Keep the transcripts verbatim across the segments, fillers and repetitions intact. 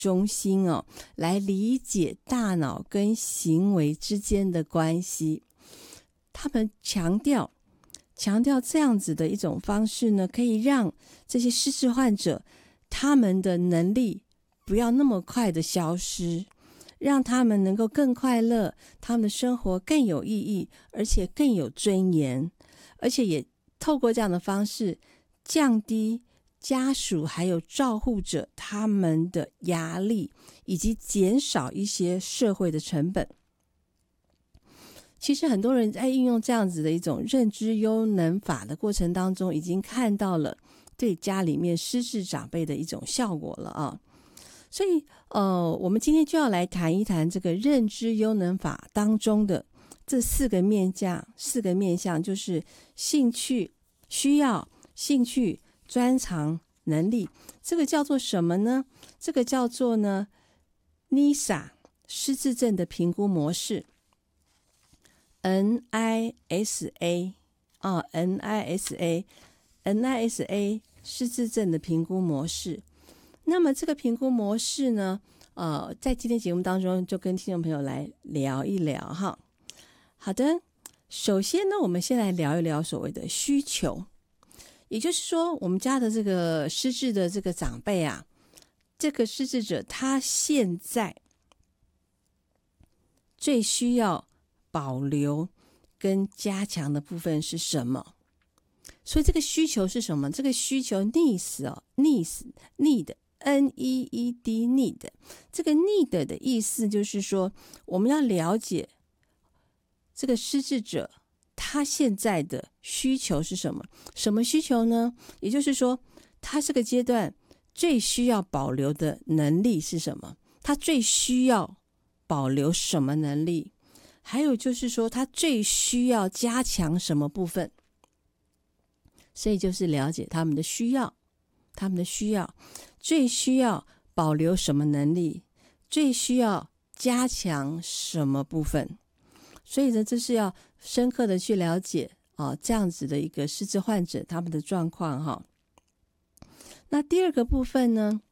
中心哦，来理解大脑跟行为之间的关系。他们强调强调这样子的一种方式呢，可以让这些失智患者他们的能力不要那么快的消失，让他们能够更快乐，他们的生活更有意义，而且更有尊严，而且也透过这样的方式降低家属还有照护者他们的压力，以及减少一些社会的成本。其实很多人在运用这样子的一种认知优能法的过程当中，已经看到了对家里面失智长辈的一种效果了啊。所以呃，我们今天就要来谈一谈这个认知优能法当中的这四个面向，四个面向就是兴趣、需要、兴趣、专长、能力。这个叫做什么呢？这个叫做呢 N I S A 失智症的评估模式。N I S A 啊 ，N I S A，N I S A 失智症的评估模式。那么这个评估模式呢，呃，在今天节目当中就跟听众朋友来聊一聊哈。好的，首先呢，我们先来聊一聊所谓的需求，也就是说，我们家的这个失智的这个长辈啊，这个失智者他现在最需要保留跟加强的部分是什么？所以这个需求是什么？这个需求 needs 哦 needs need N E E D need 这个 need 的意思就是说，我们要了解这个失智者他现在的需求是什么？什么需求呢？也就是说，他这个阶段最需要保留的能力是什么？他最需要保留什么能力？还有就是说，他最需要加强什么部分？所以就是了解他们的需要，他们的需要最需要保留什么能力，最需要加强什么部分。所以呢，这是要深刻的去了解啊，这样子的一个失智患者他们的状况哈。那第二个部分呢，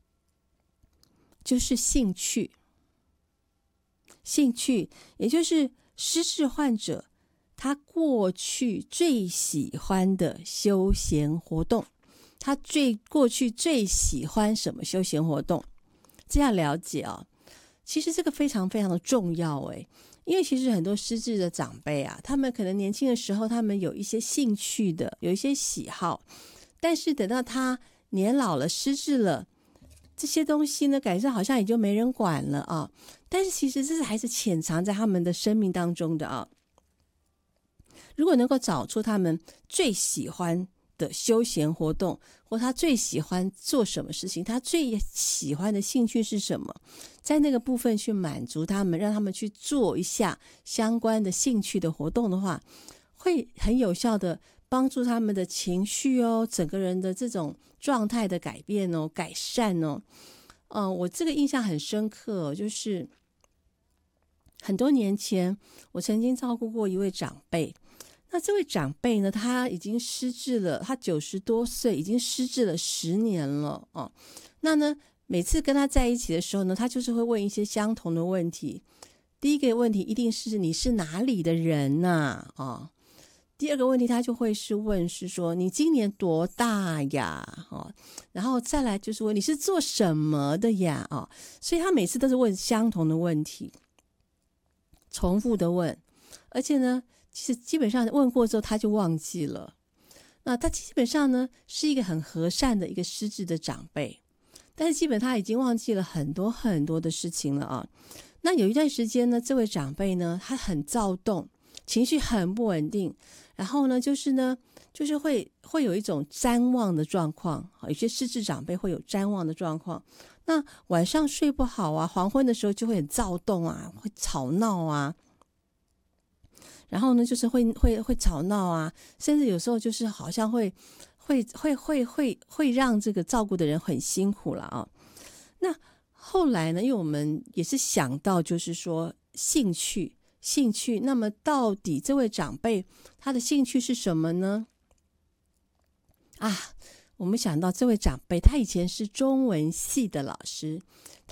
就是兴趣。兴趣也就是失智患者他过去最喜欢的休闲活动，他最过去最喜欢什么休闲活动，这样了解啊。其实这个非常非常的重要诶，因为其实很多失智的长辈啊，他们可能年轻的时候他们有一些兴趣的，有一些喜好，但是等到他年老了失智了，这些东西呢，感觉好像也就没人管了啊。但是其实这是还是潜藏在他们的生命当中的啊。如果能够找出他们最喜欢的休闲活动，或他最喜欢做什么事情，他最喜欢的兴趣是什么，在那个部分去满足他们，让他们去做一下相关的兴趣的活动的话，会很有效的帮助他们的情绪哦，整个人的这种状态的改变哦，改善哦。嗯、呃，我这个印象很深刻哦，就是很多年前我曾经照顾过一位长辈。那这位长辈呢，他已经失智了，他九十多岁，已经失智了十年了哦。那呢，每次跟他在一起的时候呢，他就是会问一些相同的问题。第一个问题一定是你是哪里的人呐、啊？哦，第二个问题他就会是问是说你今年多大呀？哦，然后再来就是问你是做什么的呀？哦，所以他每次都是问相同的问题，重复的问，而且呢。其实基本上问过之后他就忘记了。那他基本上呢是一个很和善的一个失智的长辈，但是基本他已经忘记了很多很多的事情了啊。那有一段时间呢，这位长辈呢他很躁动，情绪很不稳定，然后呢就是呢就是会会有一种谵妄的状况，有些失智长辈会有谵妄的状况。那晚上睡不好啊，黄昏的时候就会很躁动啊，会吵闹啊。然后呢，就是会会会吵闹啊，甚至有时候就是好像会会会会会会让这个照顾的人很辛苦了啊。那后来呢，因为我们也是想到，就是说兴趣兴趣，那么到底这位长辈他的兴趣是什么呢？啊，我们想到这位长辈他以前是中文系的老师，